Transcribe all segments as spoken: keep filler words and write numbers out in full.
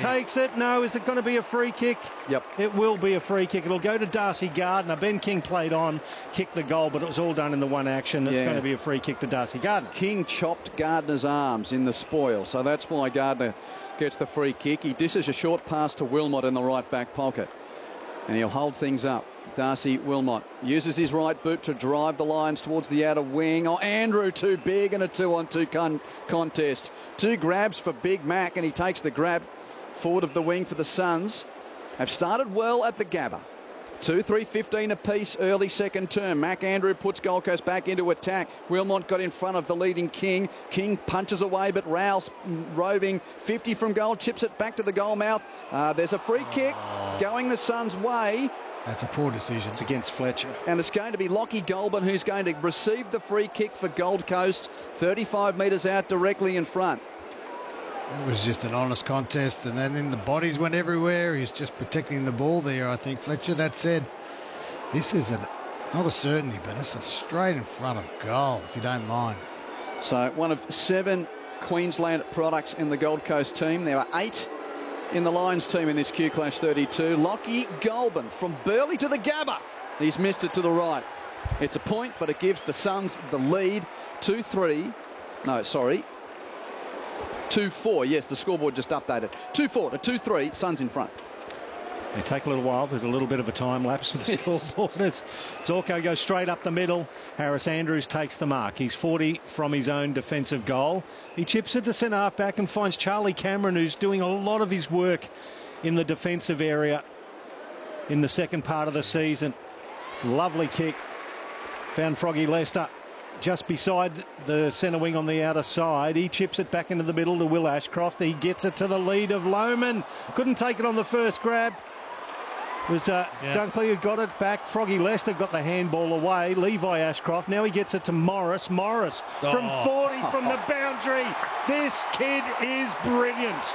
takes it. No, is it going to be a free kick? Yep. It will be a free kick. It'll go to Darcy Gardner. Ben King played on, kicked the goal, but it was all done in the one action. It's yeah. going to be a free kick to Darcy Gardner. King chopped Gardner's arms in the spoil, so that's why Gardner gets the free kick. He dishes a short pass to Wilmot in the right back pocket, and he'll hold things up. Darcy Wilmot uses his right boot to drive the Lions towards the outer wing. Oh, Andrew too big in a two-on-two con contest. Two grabs for Big Mac, and he takes the grab forward of the wing for the Suns. Have started well at the Gabba. two three fifteen apiece early second term. Mac Andrew puts Gold Coast back into attack. Wilmot got in front of the leading King. King punches away, but Rouse roving fifty from goal, chips it back to the goal mouth. Uh, there's a free kick going the Suns' way. That's a poor decision. It's against Fletcher. And it's going to be Lockie Goulburn who's going to receive the free kick for Gold Coast, thirty-five metres out directly in front. It was just an honest contest, and then the bodies went everywhere. He's just protecting the ball there, I think, Fletcher. That said, this is a, not a certainty, but it's a straight in front of goal, if you don't mind. So one of seven Queensland products in the Gold Coast team. There are eight in the Lions team in this Q Clash thirty-two. Lockie Goulburn from Burleigh to the Gabba. He's missed it to the right. It's a point, but it gives the Suns the lead. two three. No, sorry. two four. Yes, the scoreboard just updated. two four to two three. Suns in front. They take a little while. There's a little bit of a time lapse for the yes. scoreboard. Zorko goes straight up the middle. Harris Andrews takes the mark. He's forty from his own defensive goal. He chips it to centre half back and finds Charlie Cameron, who's doing a lot of his work in the defensive area in the second part of the season. Lovely kick. Found Froggy Lester just beside the centre wing on the outer side. He chips it back into the middle to Will Ashcroft. He gets it to the lead of Lohman. Couldn't take it on the first grab. It was uh, yeah. Dunkley who got it back. Froggy Lester got the handball away. Levi Ashcroft. Now he gets it to Morris. Morris oh. from forty from the boundary. This kid is brilliant.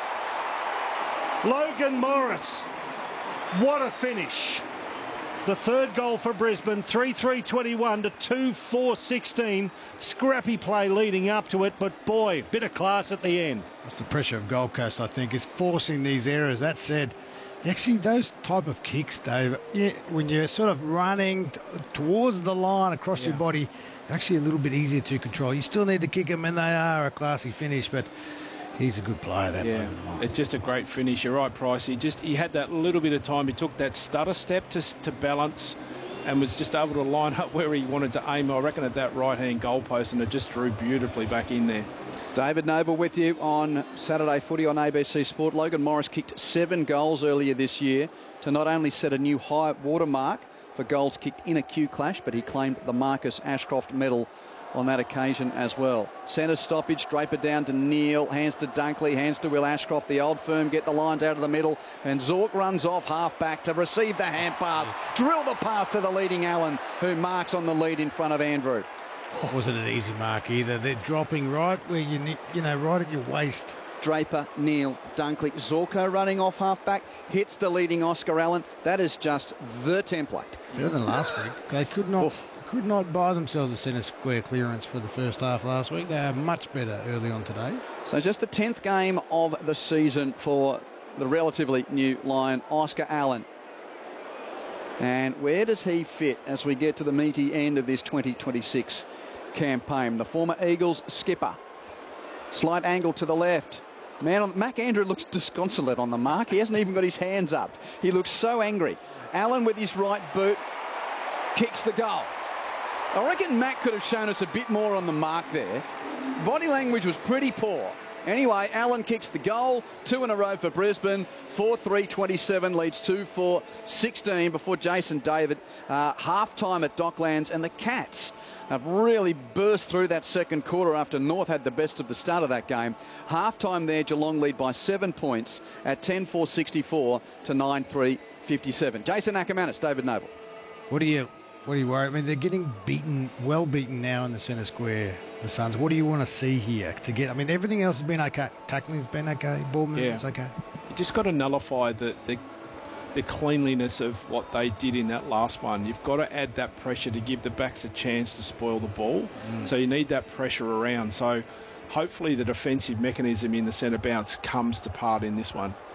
Logan Morris. What a finish. The third goal for Brisbane, three three twenty-one to two four sixteen. Scrappy play leading up to it, but boy, bit of class at the end. That's the pressure of Gold Coast, I think, is forcing these errors. That said, actually, those type of kicks, Dave, yeah, when you're sort of running towards the line across yeah. your body, actually a little bit easier to control. You still need to kick them, and they are a classy finish, but he's a good player, that yeah, moment. It's just a great finish. You're right, Price. He just he had that little bit of time. He took that stutter step to, to balance and was just able to line up where he wanted to aim, I reckon, at that right-hand goalpost, and it just drew beautifully back in there. David Noble with you on Saturday Footy on A B C Sport. Logan Morris kicked seven goals earlier this year to not only set a new high watermark for goals kicked in a Q Clash, but he claimed the Marcus Ashcroft medal on that occasion as well. Centre stoppage, Draper down to Neil, hands to Dunkley, hands to Will Ashcroft. The old firm get the lines out of the middle, and Zork runs off half-back to receive the hand pass, drill the pass to the leading Allen, who marks on the lead in front of Andrew. It wasn't an easy mark either. They're dropping right where you need, you know, right at your waist. Draper, Neil, Dunkley, Zorko running off half-back, hits the leading Oscar Allen. That is just the template. Better than last week. They could not... Oof. Could not buy themselves a centre square clearance for the first half last week. They are much better early on today. So just the tenth game of the season for the relatively new Lion, Oscar Allen. And where does he fit as we get to the meaty end of this twenty twenty-six campaign? The former Eagles skipper. Slight angle to the left. Man, Mac Andrew looks disconsolate on the mark. He hasn't even got his hands up. He looks so angry. Allen with his right boot kicks the goal. I reckon Mac could have shown us a bit more on the mark there. Body language was pretty poor. Anyway, Allen kicks the goal. Two in a row for Brisbane. four three twenty-seven leads two four sixteen before Jason David. Uh, half-time at Docklands, and the Cats have really burst through that second quarter after North had the best of the start of that game. Half-time there, Geelong lead by seven points at ten four sixty-four to nine three fifty-seven. Jason Ackermanis, David Noble. What do you... What are you worried? I mean, they're getting beaten, well beaten now in the centre square, the Suns. What do you want to see here to get? I mean, everything else has been okay. Tackling's been okay. Ball movement's yeah. okay. You just got to nullify the, the the cleanliness of what they did in that last one. You've got to add that pressure to give the backs a chance to spoil the ball. Mm. So you need that pressure around. So hopefully the defensive mechanism in the centre bounce comes to part in this one.